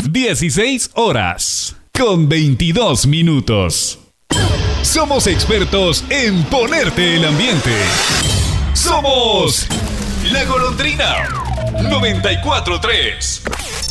16 horas con 22 minutos. Somos expertos en ponerte el ambiente. Somos La Golondrina 94.3.